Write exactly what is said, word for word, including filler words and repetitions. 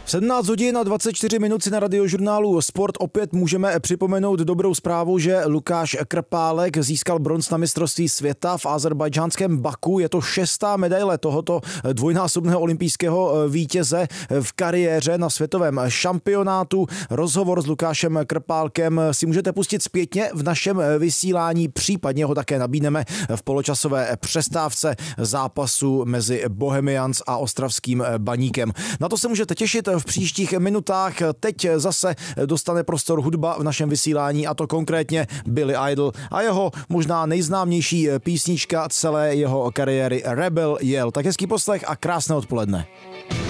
sedmnáct hodin a dvacet čtyři minut si na Radiožurnálu Sport opět můžeme připomenout dobrou zprávu, že Lukáš Krpálek získal bronz na mistrovství světa v azerbajdžánském Baku. Je to šestá medaile tohoto dvojnásobného olympijského vítěze v kariéře na světovém šampionátu. Rozhovor s Lukášem Krpálkem si můžete pustit zpětně v našem vysílání, případně ho také nabídneme v poločasové přestávce zápasu mezi Bohemians a ostravským Baníkem. Na to se můžete těšit v příštích minutách. Teď zase dostane prostor hudba v našem vysílání, a to konkrétně Billy Idol a jeho možná nejznámější písnička celé jeho kariéry Rebel Yell. Tak hezký poslech a krásné odpoledne.